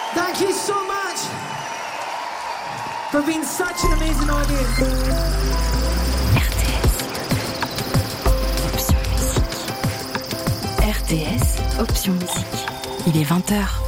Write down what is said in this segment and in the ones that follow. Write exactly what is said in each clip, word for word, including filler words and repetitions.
Thank you so much for being such an amazing audience. R T S, option musique. Il est vingt heures.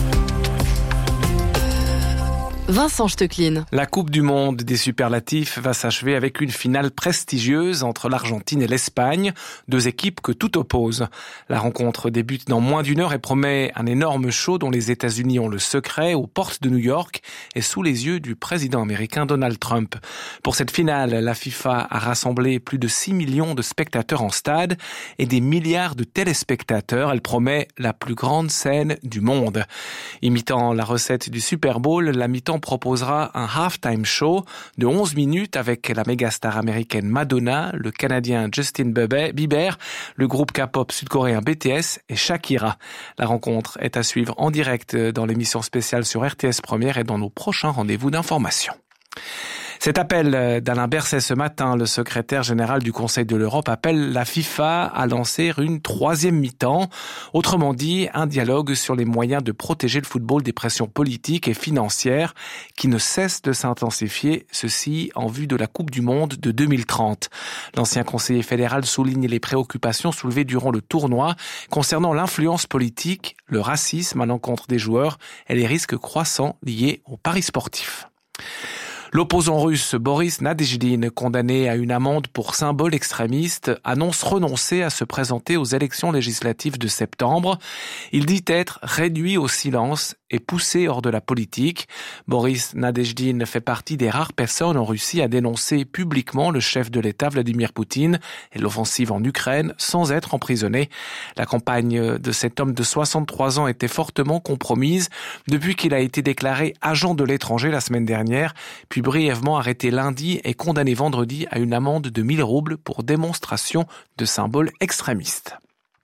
Vincent Stecklin. La Coupe du Monde des superlatifs va s'achever avec une finale prestigieuse entre l'Argentine et l'Espagne, deux équipes que tout oppose. La rencontre débute dans moins d'une heure et promet un énorme show dont les États-Unis ont le secret aux portes de New York et sous les yeux du président américain Donald Trump. Pour cette finale, la FIFA a rassemblé plus de six millions de spectateurs en stade et des milliards de téléspectateurs. Elle promet la plus grande scène du monde. Imitant la recette du Super Bowl, la mi-temps proposera un halftime show de onze minutes avec la mégastar américaine Madonna, le Canadien Justin Bieber, le groupe K-pop sud-coréen B T S et Shakira. La rencontre est à suivre en direct dans l'émission spéciale sur R T S Première et dans nos prochains rendez-vous d'information. Cet appel d'Alain Berset ce matin, le secrétaire général du Conseil de l'Europe, appelle la FIFA à lancer une troisième mi-temps. Autrement dit, un dialogue sur les moyens de protéger le football des pressions politiques et financières qui ne cessent de s'intensifier, ceci en vue de la Coupe du Monde de deux mille trente. L'ancien conseiller fédéral souligne les préoccupations soulevées durant le tournoi concernant l'influence politique, le racisme à l'encontre des joueurs et les risques croissants liés aux paris sportifs. L'opposant russe Boris Nadezhdin, condamné à une amende pour symbole extrémiste, annonce renoncer à se présenter aux élections législatives de septembre. Il dit être réduit au silence et poussé hors de la politique. Boris Nadezhdin fait partie des rares personnes en Russie à dénoncer publiquement le chef de l'État Vladimir Poutine et l'offensive en Ukraine sans être emprisonné. La campagne de cet homme de soixante-trois ans était fortement compromise depuis qu'il a été déclaré agent de l'étranger la semaine dernière, puis brièvement arrêté lundi et condamné vendredi à une amende de mille roubles pour démonstration de symboles extrémistes.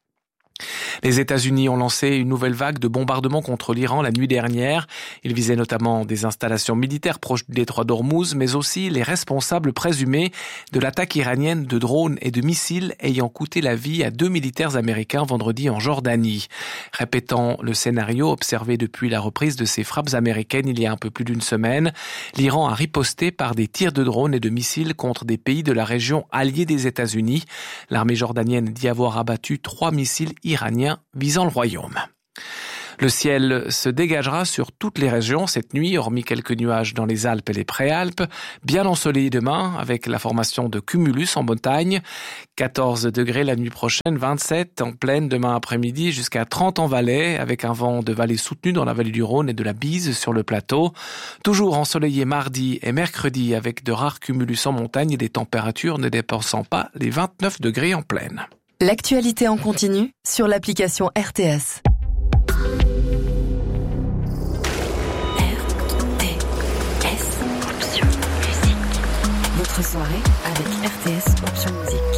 Les États-Unis ont lancé une nouvelle vague de bombardements contre l'Iran la nuit dernière. Ils visaient notamment des installations militaires proches du détroit d'Ormuz, mais aussi les responsables présumés de l'attaque iranienne de drones et de missiles ayant coûté la vie à deux militaires américains vendredi en Jordanie. Répétant le scénario observé depuis la reprise de ces frappes américaines il y a un peu plus d'une semaine, l'Iran a riposté par des tirs de drones et de missiles contre des pays de la région alliés des États-Unis. L'armée jordanienne dit avoir abattu trois missiles iraniens visant le royaume. Le ciel se dégagera sur toutes les régions cette nuit, hormis quelques nuages dans les Alpes et les Préalpes. Bien ensoleillé demain, avec la formation de cumulus en montagne. quatorze degrés la nuit prochaine, vingt-sept en plaine demain après-midi, jusqu'à trente en Valais, avec un vent de vallée soutenu dans la vallée du Rhône et de la bise sur le plateau. Toujours ensoleillé mardi et mercredi, avec de rares cumulus en montagne et des températures ne dépassant pas les vingt-neuf degrés en plaine. L'actualité en continu sur l'application R T S. R T S, option musique. Votre soirée avec R T S, option musique.